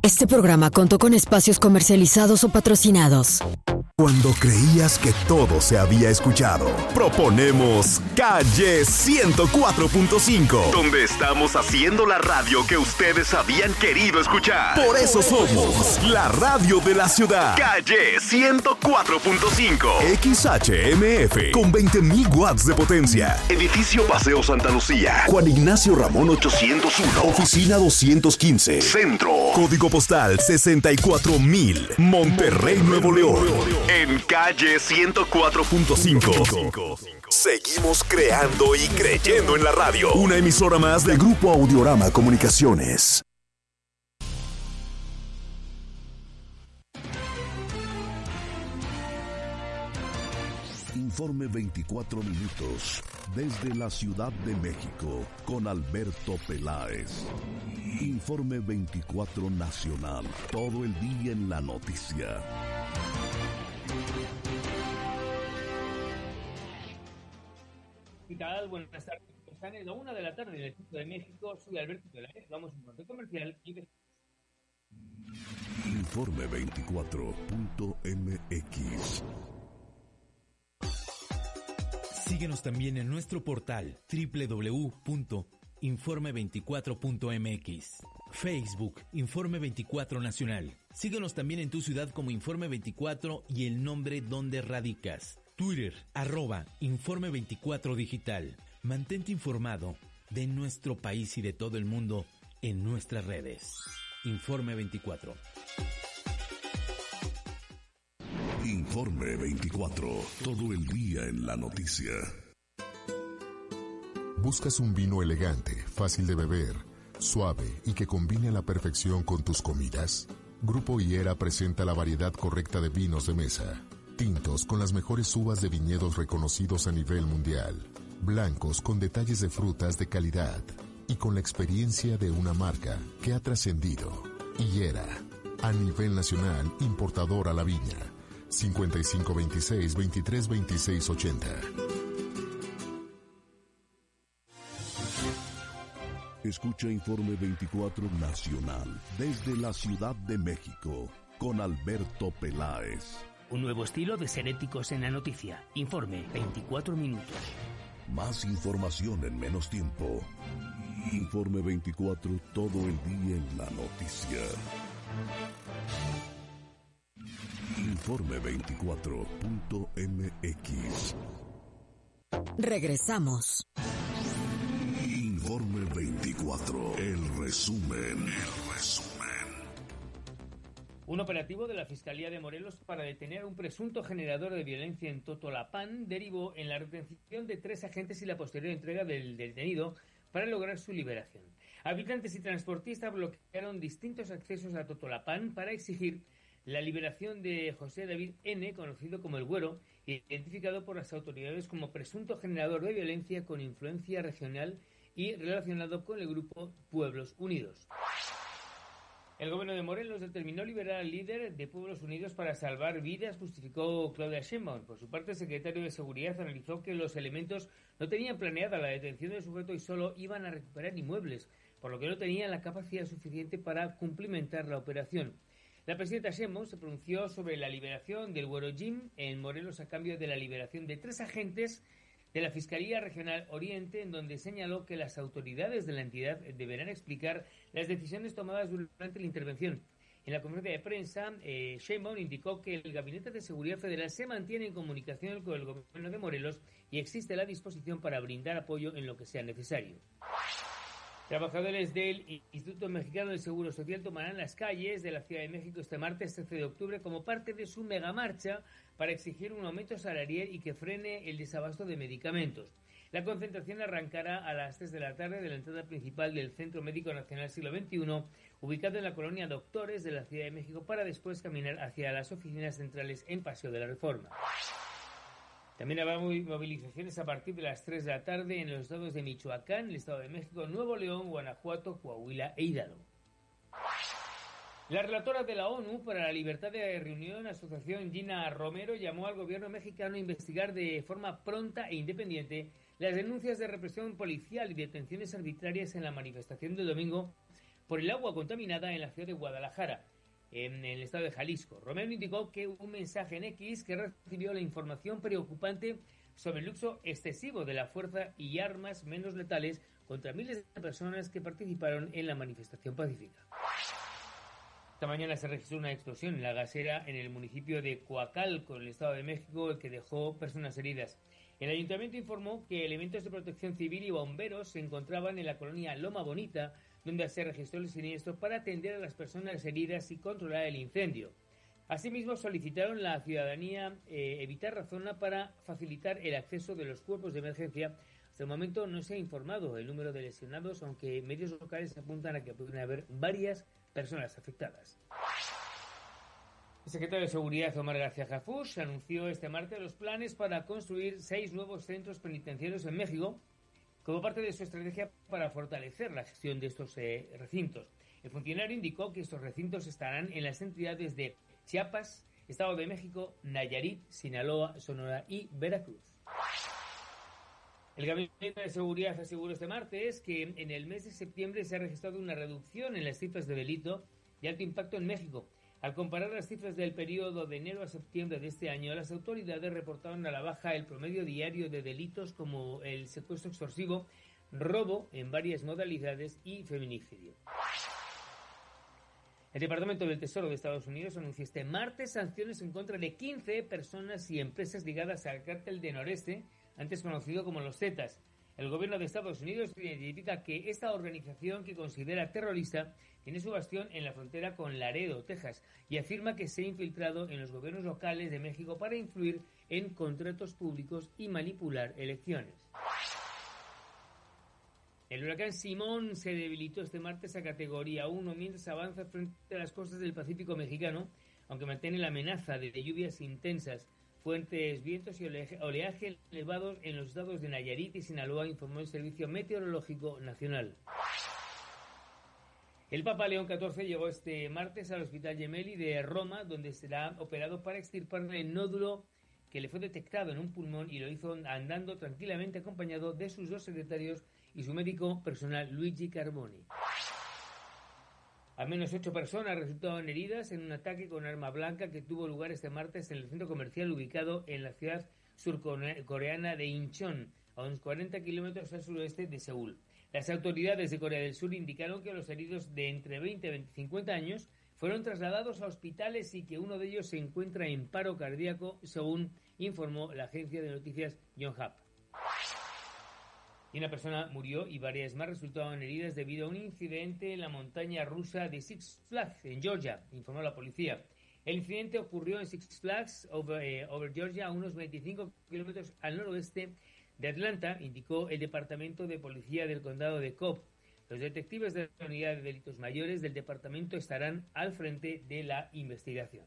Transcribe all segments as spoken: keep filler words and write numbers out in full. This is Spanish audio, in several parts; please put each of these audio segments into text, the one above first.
Este programa contó con espacios comercializados o patrocinados. Cuando creías que todo se había escuchado, proponemos Calle ciento cuatro punto cinco, donde estamos haciendo la radio que ustedes habían querido escuchar. Por eso somos la radio de la ciudad. Calle ciento cuatro punto cinco, X H M F, con veinte mil watts de potencia. Edificio Paseo Santa Lucía, Juan Ignacio Ramón ochocientos uno, Oficina doscientos quince, Centro. Código postal sesenta y cuatro mil, Monterrey, Nuevo León. En Calle ciento cuatro punto cinco. Seguimos creando y creyendo en la radio. Una emisora más de Grupo Audiorama Comunicaciones. Informe veinticuatro minutos desde la Ciudad de México con Alberto Peláez. Informe veinticuatro Nacional, todo el día en la noticia. ¿Qué tal? Buenas tardes. Están en la una de la tarde en el centro de México. Soy Alberto Peláez. Vamos a un corte comercial y... Informe veinticuatro punto m x. Síguenos también en nuestro portal doble u doble u doble u punto informe veinticuatro punto m x. Facebook, Informe veinticuatro Nacional. Síguenos también en tu ciudad como Informe veinticuatro y el nombre donde radicas. Twitter, arroba Informe veinticuatro Digital. Mantente informado de nuestro país y de todo el mundo en nuestras redes. Informe veinticuatro. Informe veinticuatro, todo el día en la noticia. ¿Buscas un vino elegante, fácil de beber, suave y que combine a la perfección con tus comidas? Grupo Higuera presenta la variedad correcta de vinos de mesa. Tintos con las mejores uvas de viñedos reconocidos a nivel mundial. Blancos con detalles de frutas de calidad. Y con la experiencia de una marca que ha trascendido. Higuera, a nivel nacional, importador a la viña. cincuenta y cinco veintiséis, veintitrés veintiséis ochenta. Escucha Informe veinticuatro Nacional desde la Ciudad de México con Alberto Peláez. Un nuevo estilo de ser éticos en la noticia. Informe veinticuatro minutos. Más información en menos tiempo. Informe veinticuatro, todo el día en la noticia. Informe veinticuatro punto m x. Regresamos. Informe veinticuatro, el resumen, el resumen. Un operativo de la Fiscalía de Morelos para detener a un presunto generador de violencia en Totolapán derivó en la retención de tres agentes y la posterior entrega del detenido para lograr su liberación. Habitantes y transportistas bloquearon distintos accesos a Totolapán para exigir la liberación de José David N., conocido como El Güero, identificado por las autoridades como presunto generador de violencia con influencia regional y relacionado con el grupo Pueblos Unidos. El gobierno de Morelos determinó liberar al líder de Pueblos Unidos para salvar vidas, justificó Claudia Sheinbaum. Por su parte, el secretario de Seguridad analizó que los elementos no tenían planeada la detención del sujeto y solo iban a recuperar inmuebles, por lo que no tenían la capacidad suficiente para cumplimentar la operación. La presidenta Sheinbaum se pronunció sobre la liberación del Güero Jim en Morelos a cambio de la liberación de tres agentes de la Fiscalía Regional Oriente, en donde señaló que las autoridades de la entidad deberán explicar las decisiones tomadas durante la intervención. En la conferencia de prensa, eh, Sheinbaum indicó que el Gabinete de Seguridad Federal se mantiene en comunicación con el gobierno de Morelos y existe la disposición para brindar apoyo en lo que sea necesario. Trabajadores del Instituto Mexicano del Seguro Social tomarán las calles de la Ciudad de México este martes trece de octubre como parte de su megamarcha para exigir un aumento salarial y que frene el desabasto de medicamentos. La concentración arrancará a las tres de la tarde de la entrada principal del Centro Médico Nacional Siglo veintiuno, ubicado en la colonia Doctores de la Ciudad de México, para después caminar hacia las oficinas centrales en Paseo de la Reforma. También habrá movilizaciones a partir de las tres de la tarde en los estados de Michoacán, el Estado de México, Nuevo León, Guanajuato, Coahuila e Hidalgo. La relatora de la ONU para la Libertad de Reunión, Asociación Gina Romero, llamó al gobierno mexicano a investigar de forma pronta e independiente las denuncias de represión policial y detenciones arbitrarias en la manifestación del domingo por el agua contaminada en la ciudad de Guadalajara, en el estado de Jalisco. Romero indicó que un mensaje en X que recibió la información preocupante sobre el uso excesivo de la fuerza y armas menos letales contra miles de personas que participaron en la manifestación pacífica. Esta mañana se registró una explosión en la gasera en el municipio de Coacalco, en el estado de México, que dejó personas heridas. El ayuntamiento informó que elementos de protección civil y bomberos se encontraban en la colonia Loma Bonita, donde se registró el siniestro para atender a las personas heridas y controlar el incendio. Asimismo, solicitaron a la ciudadanía eh, evitar la zona para facilitar el acceso de los cuerpos de emergencia. Hasta el momento no se ha informado el número de lesionados, aunque medios locales apuntan a que pueden haber varias personas afectadas. El secretario de Seguridad, Omar García Harfuch, anunció este martes los planes para construir seis nuevos centros penitenciarios en México, como parte de su estrategia para fortalecer la gestión de estos eh, recintos. El funcionario indicó que estos recintos estarán en las entidades de Chiapas, Estado de México, Nayarit, Sinaloa, Sonora y Veracruz. El Gabinete de Seguridad aseguró este martes que en el mes de septiembre se ha registrado una reducción en las cifras de delito de alto impacto en México. Al comparar las cifras del periodo de enero a septiembre de este año, las autoridades reportaron a la baja el promedio diario de delitos como el secuestro extorsivo, robo en varias modalidades y feminicidio. El Departamento del Tesoro de Estados Unidos anunció este martes sanciones en contra de quince personas y empresas ligadas al cártel de Noreste, antes conocido como los Zetas. El gobierno de Estados Unidos identifica que esta organización, que considera terrorista, tiene su bastión en la frontera con Laredo, Texas, y afirma que se ha infiltrado en los gobiernos locales de México para influir en contratos públicos y manipular elecciones. El huracán Simón se debilitó este martes a categoría uno mientras avanza frente a las costas del Pacífico mexicano, aunque mantiene la amenaza de lluvias intensas, fuertes vientos y oleaje elevados en los estados de Nayarit y Sinaloa, informó el Servicio Meteorológico Nacional. El Papa León catorce llegó este martes al Hospital Gemelli de Roma, donde será operado para extirparle el nódulo que le fue detectado en un pulmón, y lo hizo andando tranquilamente acompañado de sus dos secretarios y su médico personal, Luigi Carboni. Al menos ocho personas resultaron heridas en un ataque con arma blanca que tuvo lugar este martes en el centro comercial ubicado en la ciudad surcoreana de Incheon, a unos cuarenta kilómetros al suroeste de Seúl. Las autoridades de Corea del Sur indicaron que los heridos de entre veinte y cincuenta años fueron trasladados a hospitales y que uno de ellos se encuentra en paro cardíaco, según informó la agencia de noticias Yonhap. Y una persona murió y varias más resultaron heridas debido a un incidente en la montaña rusa de Six Flags, en Georgia, informó la policía. El incidente ocurrió en Six Flags over, eh, over Georgia, a unos veinticinco kilómetros al noroeste de Atlanta, indicó el Departamento de Policía del Condado de Cobb. Los detectives de la Unidad de Delitos Mayores del departamento estarán al frente de la investigación.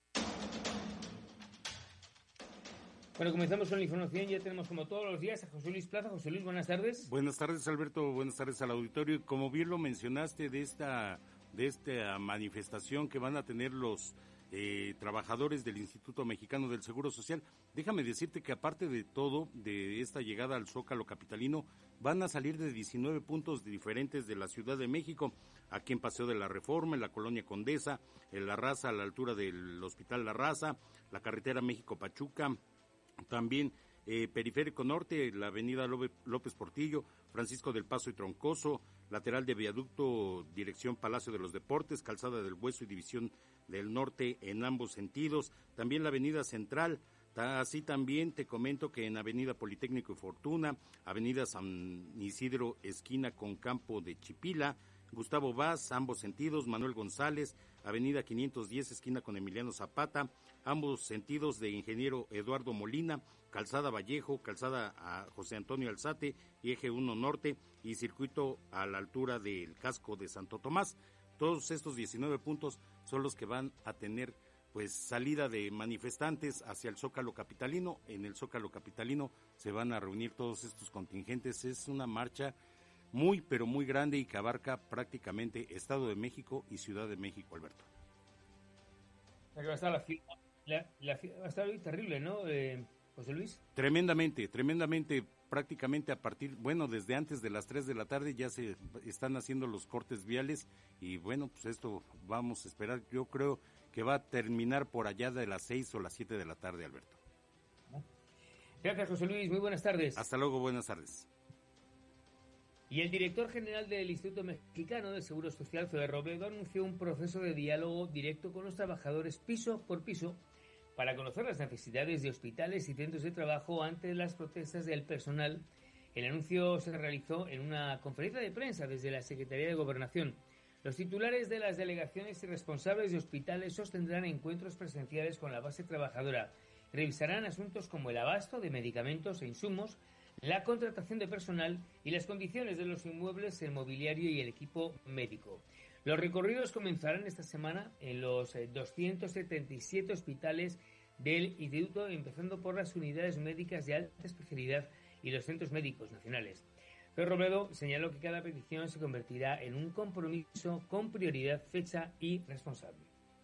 Bueno, comenzamos con la información. Ya tenemos, como todos los días, a José Luis Plaza. José Luis, buenas tardes. Buenas tardes, Alberto. Buenas tardes al auditorio. Y como bien lo mencionaste, de esta de esta manifestación que van a tener los eh, trabajadores del Instituto Mexicano del Seguro Social, déjame decirte que aparte de todo, de esta llegada al Zócalo capitalino, van a salir de diecinueve puntos diferentes de la Ciudad de México, aquí en Paseo de la Reforma, en la Colonia Condesa, en La Raza, a la altura del Hospital La Raza, la carretera México-Pachuca, también eh, Periférico Norte, la avenida López Portillo, Francisco del Paso y Troncoso, lateral de Viaducto, dirección Palacio de los Deportes, Calzada del Hueso y División del Norte en ambos sentidos, también la avenida Central. Así también te comento que en avenida Politécnico y Fortuna, avenida San Isidro, esquina con Campo de Chipila, Gustavo Vaz, ambos sentidos, Manuel González, avenida quinientos diez, esquina con Emiliano Zapata, ambos sentidos de Ingeniero Eduardo Molina, Calzada Vallejo, Calzada a José Antonio Alzate y Eje uno Norte y circuito a la altura del casco de Santo Tomás. Todos estos diecinueve puntos son los que van a tener pues salida de manifestantes hacia el Zócalo capitalino. En el Zócalo capitalino se van a reunir todos estos contingentes. Es una marcha muy, pero muy grande y que abarca prácticamente Estado de México y Ciudad de México, Alberto. Va a estar la la, la, va a estar terrible, ¿no, eh, José Luis? Tremendamente, tremendamente. prácticamente a partir, bueno, desde antes de las tres de la tarde ya se están haciendo los cortes viales y bueno, pues esto vamos a esperar, yo creo que va a terminar por allá de las seis o las siete de la tarde, Alberto. Gracias, José Luis, muy buenas tardes. Hasta luego, buenas tardes. Y el director general del Instituto Mexicano del Seguro Social, Fede Robledo, anunció un proceso de diálogo directo con los trabajadores piso por piso para conocer las necesidades de hospitales y centros de trabajo ante las protestas del personal. El anuncio se realizó en una conferencia de prensa desde la Secretaría de Gobernación. Los titulares de las delegaciones y responsables de hospitales sostendrán encuentros presenciales con la base trabajadora. Revisarán asuntos como el abasto de medicamentos e insumos, la contratación de personal y las condiciones de los inmuebles, el mobiliario y el equipo médico. Los recorridos comenzarán esta semana en los doscientos setenta y siete hospitales del Instituto, empezando por las unidades médicas de alta especialidad y los centros médicos nacionales. Pedro Robledo señaló que cada petición se convertirá en un compromiso con prioridad, fecha y responsable.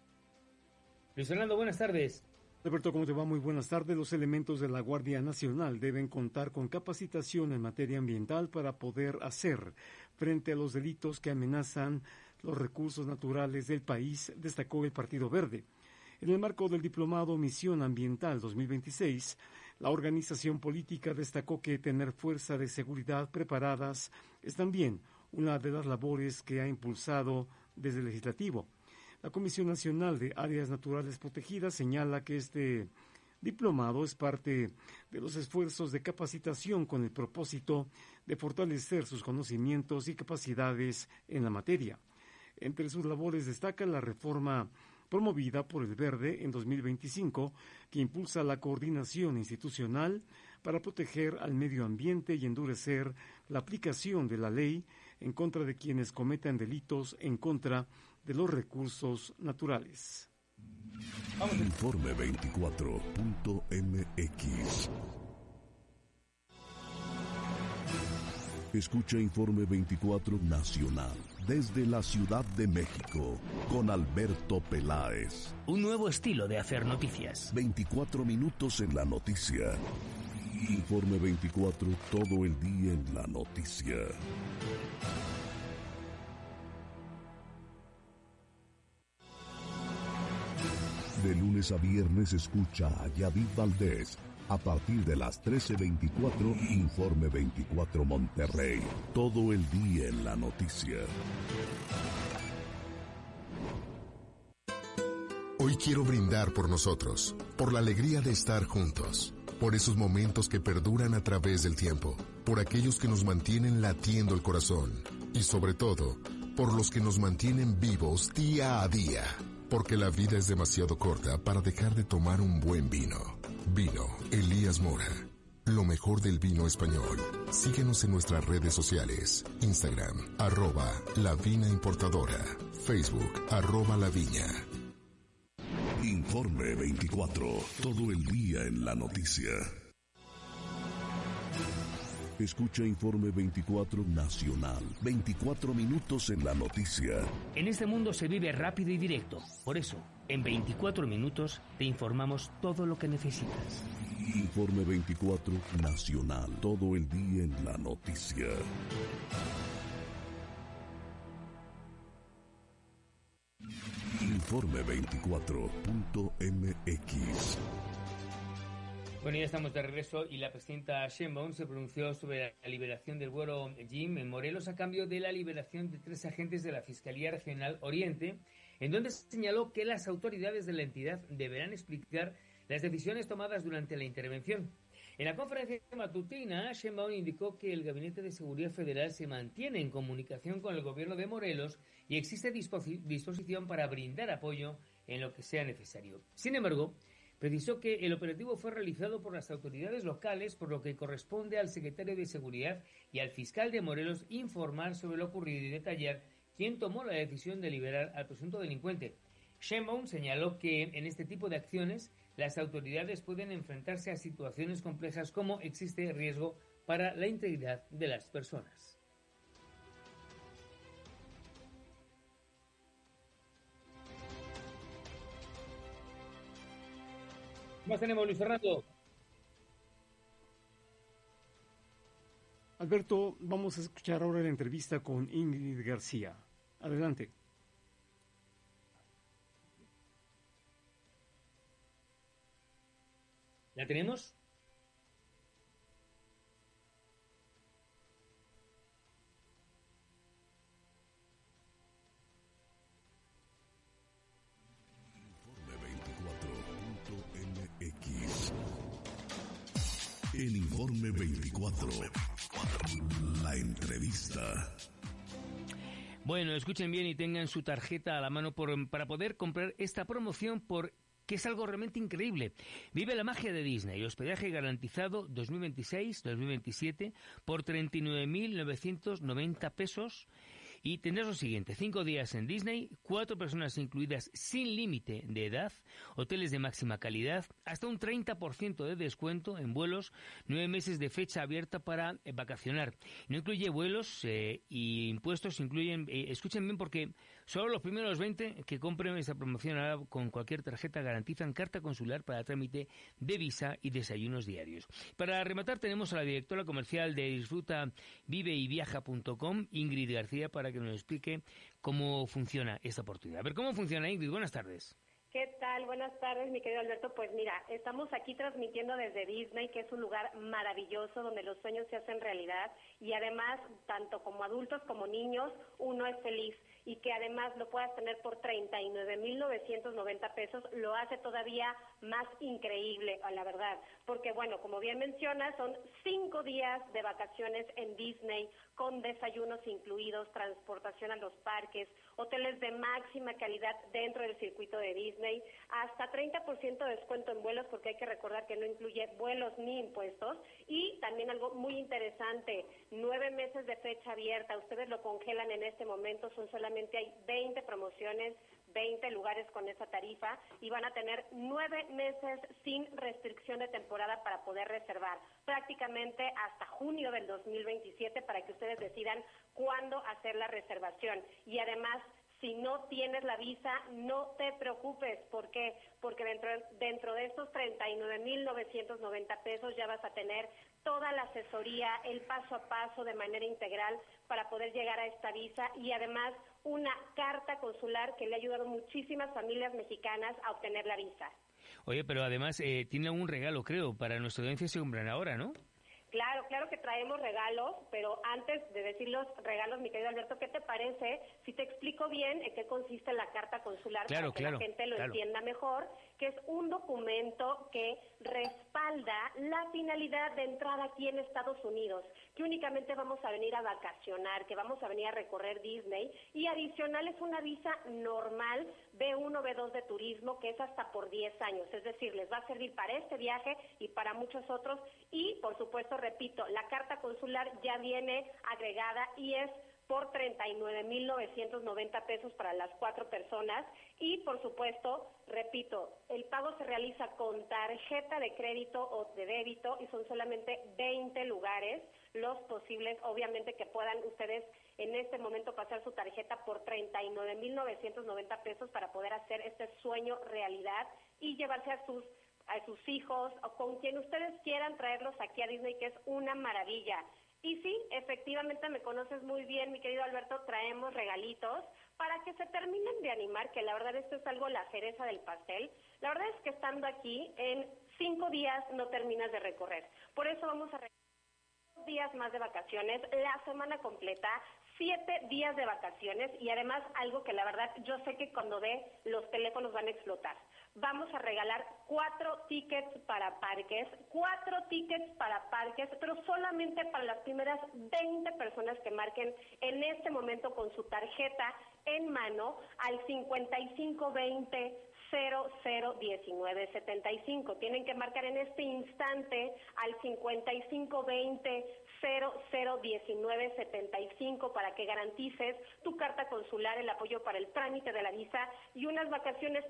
Luis Fernando, buenas tardes. Alberto, ¿cómo te va? Muy buenas tardes. Los elementos de la Guardia Nacional deben contar con capacitación en materia ambiental para poder hacer frente a los delitos que amenazan los recursos naturales del país, destacó el Partido Verde. En el marco del Diplomado Misión Ambiental dos mil veintiséis, la organización política destacó que tener fuerza de seguridad preparadas es también una de las labores que ha impulsado desde el Legislativo. La Comisión Nacional de Áreas Naturales Protegidas señala que este diplomado es parte de los esfuerzos de capacitación con el propósito de fortalecer sus conocimientos y capacidades en la materia. Entre sus labores destaca la reforma promovida por el Verde en dos mil veinticinco, que impulsa la coordinación institucional para proteger al medio ambiente y endurecer la aplicación de la ley en contra de quienes cometan delitos en contra de los recursos naturales. Informe veinticuatro punto m x. Escucha Informe veinticuatro Nacional desde la Ciudad de México con Alberto Peláez. Un nuevo estilo de hacer noticias. veinticuatro minutos en la noticia. Informe veinticuatro, todo el día en la noticia. De lunes a viernes escucha a Yadid Valdés. A partir de las trece veinticuatro, Informe veinticuatro Monterrey. Todo el día en la noticia. Hoy quiero brindar por nosotros, por la alegría de estar juntos, por esos momentos que perduran a través del tiempo, por aquellos que nos mantienen latiendo el corazón y sobre todo, por los que nos mantienen vivos día a día. Porque la vida es demasiado corta para dejar de tomar un buen vino. Vino Elías Mora. Lo mejor del vino español. Síguenos en nuestras redes sociales. Instagram, arroba La Vina Importadora. Facebook, arroba La Viña. Informe veinticuatro. Todo el día en la noticia. Escucha Informe veinticuatro Nacional. veinticuatro minutos en la noticia. En este mundo se vive rápido y directo. Por eso, en veinticuatro minutos te informamos todo lo que necesitas. Informe veinticuatro Nacional. Todo el día en la noticia. Informe veinticuatro punto m x. Bueno, ya estamos de regreso y la presidenta Sheinbaum se pronunció sobre la liberación del vuelo Jim en Morelos a cambio de la liberación de tres agentes de la Fiscalía Regional Oriente, en donde señaló que las autoridades de la entidad deberán explicar las decisiones tomadas durante la intervención. En la conferencia matutina, Sheinbaum indicó que el Gabinete de Seguridad Federal se mantiene en comunicación con el gobierno de Morelos y existe disposi- disposición para brindar apoyo en lo que sea necesario. Sin embargo, precisó que el operativo fue realizado por las autoridades locales, por lo que corresponde al secretario de Seguridad y al fiscal de Morelos informar sobre lo ocurrido y detallar quién tomó la decisión de liberar al presunto delincuente. Sheinbaum señaló que en este tipo de acciones las autoridades pueden enfrentarse a situaciones complejas como existe riesgo para la integridad de las personas. ¿Qué más tenemos, Luis Fernando? Alberto, vamos a escuchar ahora la entrevista con Ingrid García. Adelante. ¿La tenemos? En Informe veinticuatro, la entrevista. Bueno, escuchen bien y tengan su tarjeta a la mano por, para poder comprar esta promoción por que es algo realmente increíble. Vive la magia de Disney, hospedaje garantizado dos mil veintiséis dos mil veintisiete por treinta y nueve mil novecientos noventa pesos. Y tendrás lo siguiente, cinco días en Disney, cuatro personas incluidas sin límite de edad, hoteles de máxima calidad, hasta un treinta por ciento de descuento en vuelos, nueve meses de fecha abierta para eh, vacacionar. No incluye vuelos eh, y impuestos, incluyen, eh, escuchen bien porque solo los primeros veinte que compren esta promoción ahora con cualquier tarjeta garantizan carta consular para trámite de visa y desayunos diarios. Para rematar tenemos a la directora comercial de Disfruta Vive y Viaja punto com, Ingrid García, para que nos explique cómo funciona esta oportunidad. A ver, ¿cómo funciona, Ingrid? Buenas tardes. ¿Qué tal? Buenas tardes, mi querido Alberto. Pues mira, estamos aquí transmitiendo desde Disney, que es un lugar maravilloso donde los sueños se hacen realidad y además, tanto como adultos como niños, uno es feliz. Y que además lo puedas tener por treinta y nueve mil novecientos noventa pesos, lo hace todavía más increíble, la verdad. Porque, bueno, como bien mencionas, son cinco días de vacaciones en Disney, con desayunos incluidos, transportación a los parques, hoteles de máxima calidad dentro del circuito de Disney, hasta treinta por ciento de descuento en vuelos, porque hay que recordar que no incluye vuelos ni impuestos, y también algo muy interesante, nueve meses de fecha abierta, ustedes lo congelan en este momento, son solamente hay veinte promociones, veinte lugares con esa tarifa y van a tener nueve meses sin restricción de temporada para poder reservar, prácticamente hasta junio del dos mil veintisiete para que ustedes decidan cuándo hacer la reservación. Y además, si no tienes la visa, no te preocupes. ¿Por qué? Porque dentro, dentro de estos treinta y nueve mil novecientos noventa pesos ya vas a tener toda la asesoría, el paso a paso de manera integral para poder llegar a esta visa y además una carta consular que le ha ayudado a muchísimas familias mexicanas a obtener la visa. Oye, pero además eh, tiene un regalo, creo, para nuestra audiencia se compran ahora, ¿no? Claro, claro que traemos regalos, pero antes de decir los regalos, mi querido Alberto, ¿qué te parece si te explico bien en qué consiste la carta consular claro, para que claro, la gente lo claro. entienda mejor? Que es un documento que respalda la finalidad de entrada aquí en Estados Unidos, que únicamente vamos a venir a vacacionar, que vamos a venir a recorrer Disney, y adicional es una visa normal B uno, B dos de turismo, que es hasta por diez años, es decir, les va a servir para este viaje y para muchos otros, y por supuesto, repito, la carta consular ya viene agregada y es por treinta y nueve mil novecientos noventa pesos para las cuatro personas y, por supuesto, repito, el pago se realiza con tarjeta de crédito o de débito y son solamente veinte lugares los posibles, obviamente que puedan ustedes en este momento pasar su tarjeta por treinta y nueve mil novecientos noventa pesos para poder hacer este sueño realidad y llevarse a sus a sus hijos o con quien ustedes quieran traerlos aquí a Disney, que es una maravilla. Y sí, efectivamente me conoces muy bien, mi querido Alberto, traemos regalitos para que se terminen de animar, que la verdad esto es algo la cereza del pastel. La verdad es que estando aquí, en cinco días no terminas de recorrer. Por eso vamos a recorrer dos días más de vacaciones, la semana completa, siete días de vacaciones y además algo que la verdad yo sé que cuando ve los teléfonos van a explotar. Vamos a regalar cuatro tickets para parques, cuatro tickets para parques, pero solamente para las primeras veinte personas que marquen en este momento con su tarjeta en mano al cincuenta y cinco veinte cero cero diecinueve setenta y cinco. Tienen que marcar en este instante al cincuenta y cinco veinte cero cero diecinueve setenta y cinco para que garantices tu carta consular, el apoyo para el trámite de la visa y unas vacaciones